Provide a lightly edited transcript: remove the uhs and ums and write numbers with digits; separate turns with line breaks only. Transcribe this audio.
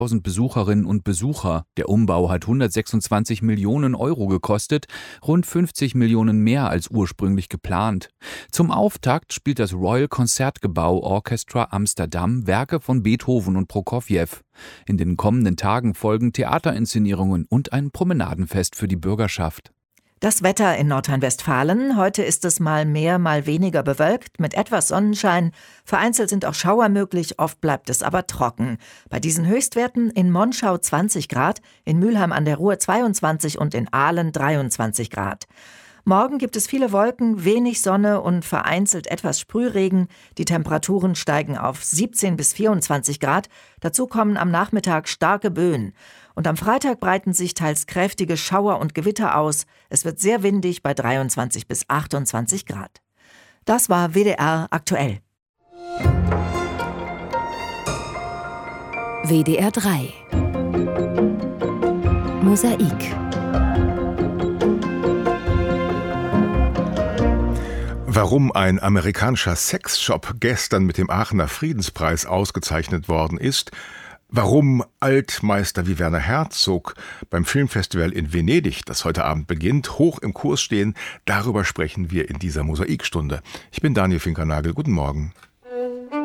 Besucherinnen und Besucher. Der Umbau hat 126 Millionen Euro gekostet, rund 50 Millionen mehr als ursprünglich geplant. Zum Auftakt spielt das Royal Concertgebouw Orchestra Amsterdam Werke von Beethoven und Prokofjew. In den kommenden Tagen folgen Theaterinszenierungen und ein Promenadenfest für die Bürgerschaft.
Das Wetter in Nordrhein-Westfalen. Heute ist es mal mehr, mal weniger bewölkt, mit etwas Sonnenschein. Vereinzelt sind auch Schauer möglich, oft bleibt es aber trocken. Bei diesen Höchstwerten in Monschau 20 Grad, in Mülheim an der Ruhr 22 und in Aalen 23 Grad. Morgen gibt es viele Wolken, wenig Sonne und vereinzelt etwas Sprühregen. Die Temperaturen steigen auf 17 bis 24 Grad. Dazu kommen am Nachmittag starke Böen. Und am Freitag breiten sich teils kräftige Schauer und Gewitter aus. Es wird sehr windig bei 23 bis 28 Grad. Das war WDR aktuell.
WDR 3 Mosaik.
Warum ein amerikanischer Sexshop gestern mit dem Aachener Friedenspreis ausgezeichnet worden ist, warum Altmeister wie Werner Herzog beim Filmfestival in Venedig, das heute Abend beginnt, hoch im Kurs stehen, darüber sprechen wir in dieser Mosaikstunde. Ich bin Daniel Finkernagel, guten Morgen.